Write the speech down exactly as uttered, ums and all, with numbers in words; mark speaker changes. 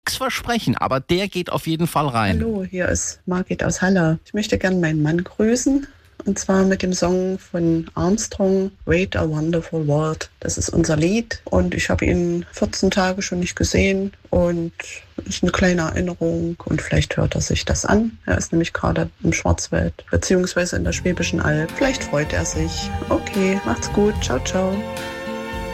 Speaker 1: nichts versprechen, aber der geht auf jeden Fall rein.
Speaker 2: Hallo, hier ist Margit aus Halle. Ich möchte gerne meinen Mann grüßen. Und zwar mit dem Song von Armstrong, Wait a Wonderful World. Das ist unser Lied. Und ich habe ihn vierzehn Tage schon nicht gesehen. Und ist eine kleine Erinnerung. Und vielleicht hört er sich das an. Er ist nämlich gerade im Schwarzwald, beziehungsweise in der Schwäbischen Alb. Vielleicht freut er sich. Okay, macht's gut. Ciao, ciao.